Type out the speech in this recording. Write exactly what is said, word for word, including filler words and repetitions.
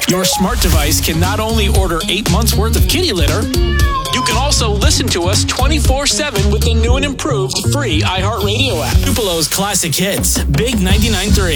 Your smart device can not only order eight months worth of kitty litter, you can also listen to us twenty-four seven with the new and improved free iHeartRadio app. Tupelo's classic hits, Big ninety-nine point three.